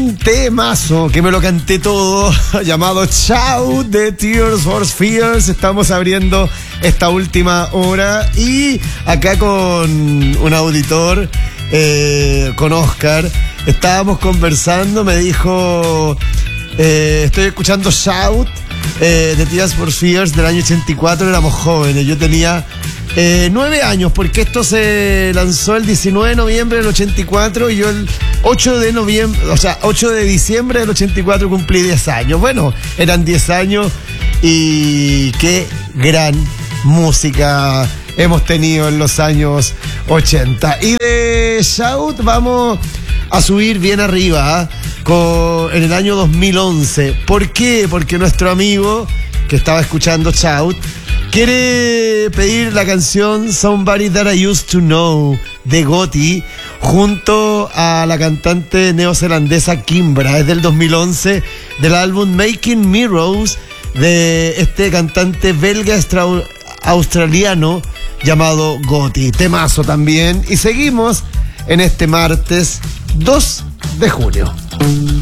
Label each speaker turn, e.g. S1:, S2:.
S1: un temazo que me lo canté todo, llamado Shout de Tears for Fears. Estamos abriendo esta última hora y acá con un auditor, con Oscar, estábamos conversando, me dijo, estoy escuchando Shout de Tears for Fears del año 84, éramos jóvenes, yo tenía 9 años, porque esto se lanzó el 19 de noviembre del 84 y yo el 8 de diciembre del 84 cumplí 10 años. Bueno, eran 10 años y qué gran música hemos tenido en los años 80. Y de Shout vamos a subir bien arriba, en el año 2011. ¿Por qué? Porque nuestro amigo que estaba escuchando Shout quiere pedir la canción Somebody That I Used to Know de Gotti junto a la cantante neozelandesa Kimbra. Es del 2011, del álbum Making Mirrors de este cantante belga australiano llamado Gotti. Temazo también. Y seguimos en este martes 2 de junio.